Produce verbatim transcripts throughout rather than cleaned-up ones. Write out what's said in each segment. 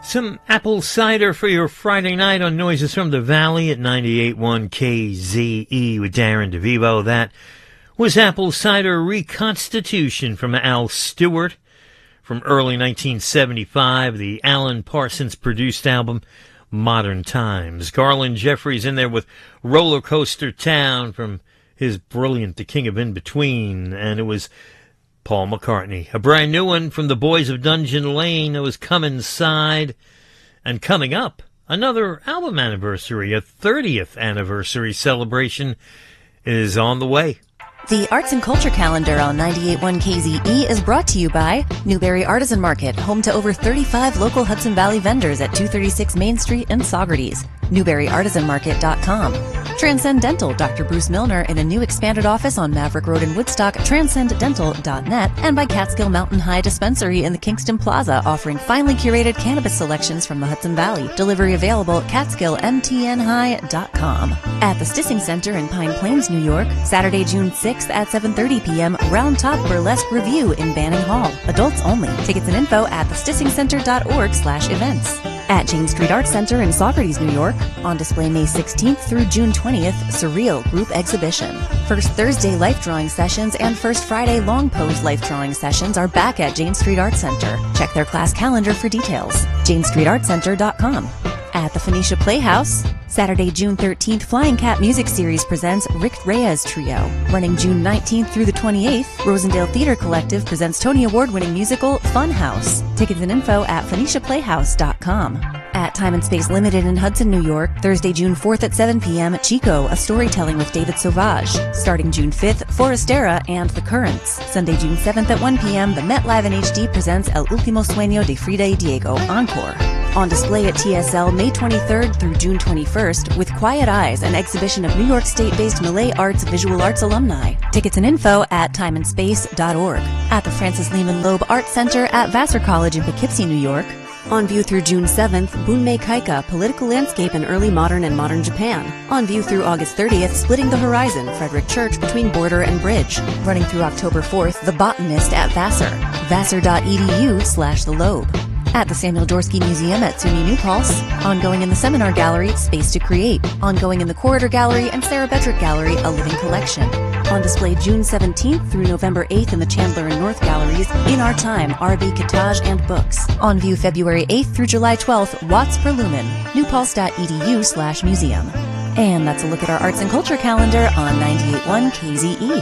Some apple cider for your Friday night on Noises from the Valley at ninety-eight point one K Z E with Darren DeVivo. That was Apple Cider Reconstitution from Al Stewart from early nineteen seventy-five, the Alan Parsons produced album Modern Times. Garland Jeffries in there with Roller Coaster Town from his brilliant The King of In-Between, and it was Paul McCartney. A brand new one from the Boys of Dungeon Lane. It was Come Inside. And coming up, another album anniversary, a thirtieth anniversary celebration is on the way. The Arts and Culture Calendar on ninety-eight point one K Z E is brought to you by Newberry Artisan Market, home to over thirty-five local Hudson Valley vendors at two thirty-six Main Street in Saugerties. Newberry Artisan Market dot com. Transcendental, Doctor Bruce Milner in a new expanded office on Maverick Road in Woodstock, transcendental dot net, and by Catskill Mountain High Dispensary in the Kingston Plaza, offering finely curated cannabis selections from the Hudson Valley. Delivery available at catskill m t n high dot com. At the Stissing Center in Pine Plains, New York, Saturday, June sixth at seven thirty p.m., Round Top Burlesque Review in Banning Hall. Adults only. Tickets and info at the stissing center dot org slash events. At Jane Street Arts Center in Saugerties, New York, on display May sixteenth through June twentieth, Surreal Group Exhibition. First Thursday life drawing sessions and First Friday long pose life drawing sessions are back at Jane Street Arts Center. Check their class calendar for details. jane street art center dot com. At the Phoenicia Playhouse, Saturday, June thirteenth, Flying Cat Music Series presents Rick Reyes Trio. Running June nineteenth through the twenty-eighth, Rosendale Theater Collective presents Tony Award-winning musical Fun House. Tickets and info at phoenicia playhouse dot com. At Time and Space Limited in Hudson, New York, Thursday, June fourth at seven p.m., Chico, a storytelling with David Sauvage. Starting June fifth, Forestera and The Currents. Sunday, June seventh at one p.m., the Met Live in H D presents El Último Sueño de Frida y Diego Encore. On display at T S L May twenty-third through June twenty-first with Quiet Eyes, an exhibition of New York State-based Malay Arts Visual Arts alumni. Tickets and info at time and space dot org. At the Francis Lehman Loeb Arts Center at Vassar College in Poughkeepsie, New York. On view through June seventh, Bunmei Kaika, Political Landscape in Early Modern and Modern Japan. On view through August thirtieth, Splitting the Horizon, Frederick Church between Border and Bridge. Running through October fourth, The Botanist at Vassar. vassar dot e d u slash the Loeb. At the Samuel Dorsky Museum at SUNY New Paltz. Ongoing in the Seminar Gallery, Space to Create. Ongoing in the Corridor Gallery and Sarah Bedrick Gallery, A Living Collection. On display June seventeenth through November eighth in the Chandler and North Galleries, In Our Time, R B Cottage and Books. On view February eighth through July twelfth, Watts per Lumen, new paltz dot e d u slash museum. And that's a look at our arts and culture calendar on ninety-eight point one K Z E.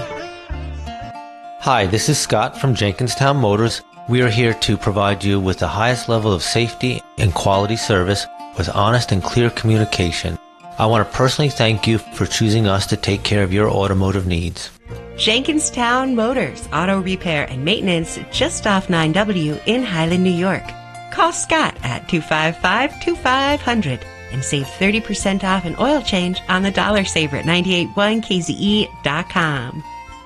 Hi, this is Scott from Jenkinstown Motors. We are here to provide you with the highest level of safety and quality service with honest and clear communication. I want to personally thank you for choosing us to take care of your automotive needs. Jenkinstown Motors, auto repair and maintenance just off nine W in Highland, New York. Call Scott at two five five, two five zero zero and save thirty percent off an oil change on the Dollar Saver at ninety-eight point one K Z E dot com.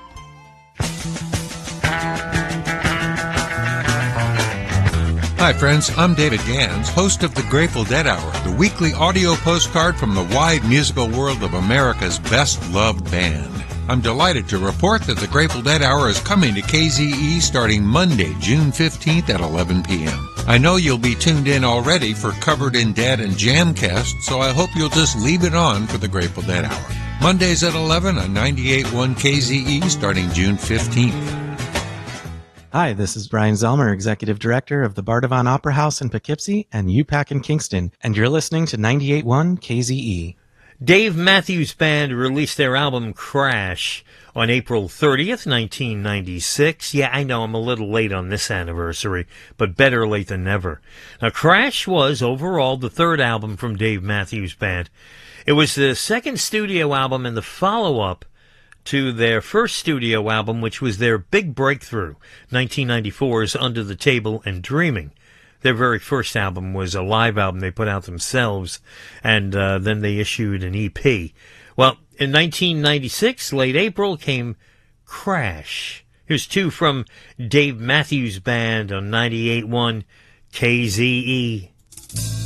Hi friends, I'm David Gans, host of the Grateful Dead Hour, the weekly audio postcard from the wide musical world of America's best-loved band. I'm delighted to report that the Grateful Dead Hour is coming to K Z E starting Monday, June fifteenth at eleven p.m. I know you'll be tuned in already for Covered in Dead and Jamcast, so I hope you'll just leave it on for the Grateful Dead Hour. Mondays at eleven on ninety-eight point one K Z E starting June fifteenth. Hi, this is Brian Zelmer, Executive Director of the Bardavon Opera House in Poughkeepsie and U PAC in Kingston, and you're listening to ninety-eight point one K Z E. Dave Matthews Band released their album Crash on April thirtieth, nineteen ninety-six. Yeah, I know I'm a little late on this anniversary, but better late than never. Now, Crash was overall the third album from Dave Matthews Band. It was the second studio album and the follow-up to their first studio album, which was their big breakthrough, nineteen ninety-four's Under the Table and Dreaming. Their very first album was a live album they put out themselves, and uh, then they issued an E P. Well, in nineteen ninety-six, late April, came Crash. Here's two from Dave Matthews Band on ninety-eight point one K Z E.